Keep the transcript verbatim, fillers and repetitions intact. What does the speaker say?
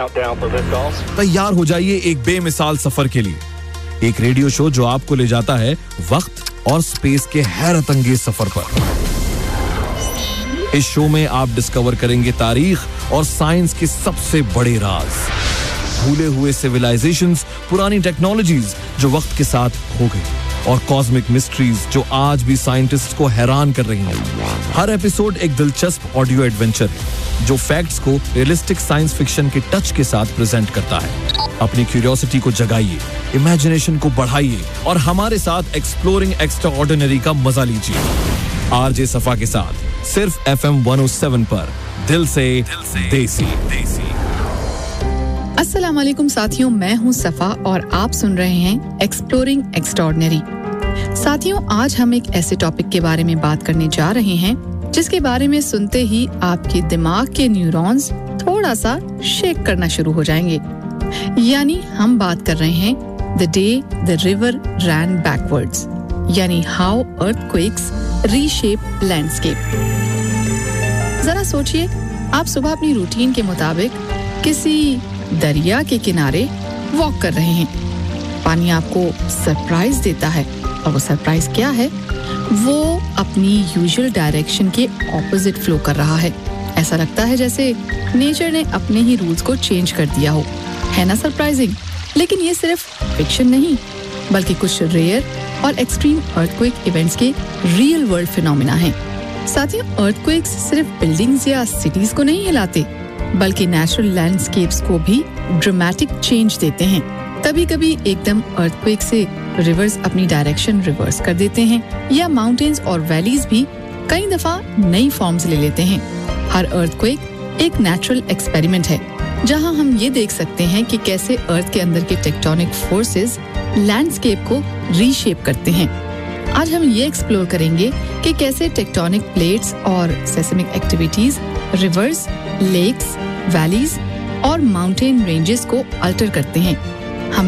तैयार हो जाइए एक बेमिसाल सफर के लिए, एक रेडियो शो जो आपको ले जाता है वक्त और स्पेस के हैरत अंगेज सफर पर। इस शो में आप डिस्कवर करेंगे तारीख और साइंस के सबसे बड़े राज, भूले हुए सिविलाइजेशंस, पुरानी टेक्नोलॉजीज जो वक्त के साथ खो गई, और कॉस्मिक मिस्ट्रीज जो आज भी साइंटिस्ट को हैरान कर रही हैं। हर एपिसोड एक दिलचस्प ऑडियो एडवेंचर है जो फैक्ट्स को रियलिस्टिक साइंस फिक्शन के टच के साथ प्रेजेंट करता है। अपनी क्यूरियोसिटी को जगाइए, इमेजिनेशन को बढ़ाइए और हमारे साथ एक्सप्लोरिंग एक्स्ट्राऑर्डिनरी का मजा लीजिए। आरजे सफा के साथ सिर्फ F M one O seven पर, दिल से, दिल से देसी देसी। अस्सलाम वालेकुम साथियों, मैं हूं सफा और आप सुन रहे हैं एक्सप्लोरिंग एक्स्ट्राऑर्डिनरी। साथियों, आज हम एक ऐसे टॉपिक के बारे में बात करने जा रहे हैं जिसके बारे में सुनते ही आपके दिमाग के न्यूरॉन्स थोड़ा सा शेक करना शुरू हो जाएंगे। यानी हम बात कर रहे हैं the day the river rain backwards, यानी हाउ अर्थक्वेक्स रीशेप लैंडस्केप। जरा सोचिए, आप सुबह अपनी रूटीन के मुताबिक किसी दरिया के किनारे वॉक कर रहे हैं। पानी आपको सरप्राइज देता है, और वो सरप्राइज क्या है? वो अपनी यूजुअल डायरेक्शन के ऑपोजिट फ्लो कर रहा है। ऐसा लगता है जैसे नेचर ने अपने ही रूल्स को चेंज कर दिया हो। है ना सरप्राइजिंग? लेकिन ये सिर्फ फिक्शन नहीं, बल्कि कुछ रेयर और एक्सट्रीम अर्थक्वेक इवेंट्स के रियल वर्ल्ड फिनोमेना हैं। साथियों, अर्थक्वेक्स सिर्फ बिल्डिंग्स या सिटीज को नहीं हिलाते, बल्कि नेचुरल लैंडस्केप्स को भी ड्रामेटिक चेंज देते हैं। कभी कभी एकदम अर्थक्वेक से रिवर्स अपनी डायरेक्शन रिवर्स कर देते हैं, या माउंटेन्स और वैलीज भी कई दफा नई फॉर्म्स ले लेते हैं। हर अर्थक्वेक एक नेचुरल एक्सपेरिमेंट है, जहां हम ये देख सकते हैं कि कैसे अर्थ के अंदर के टेक्टोनिक फोर्सेस लैंडस्केप को रीशेप करते हैं। आज हम ये एक्सप्लोर करेंगे कि कैसे टेक्टोनिक प्लेट्स और seismic activities reverse, lakes, valleys और माउंटेन रेंजेस को अल्टर करते हैं।